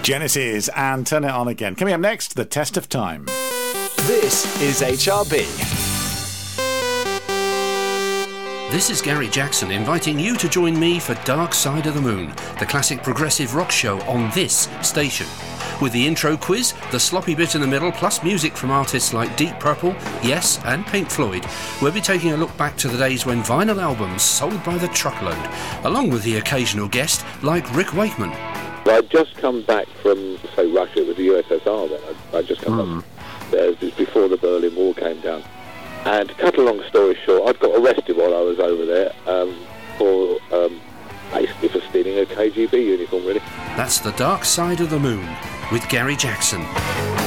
Genesis and Turn It On Again. Coming up next, The Test of Time. This is HRB. This is Gary Jackson inviting you to join me for Dark Side of the Moon, the classic progressive rock show on this station. With the intro quiz, the sloppy bit in the middle, plus music from artists like Deep Purple, Yes and Pink Floyd, we'll be taking a look back to the days when vinyl albums sold by the truckload, along with the occasional guest like Rick Wakeman. I'd just come back from, say, Russia with the USSR then. I'd just come back there just before the Berlin Wall came down. And to cut a long story short, I'd got arrested while I was over there for basically for stealing a KGB uniform, really. That's The Dark Side of the Moon with Gary Jackson.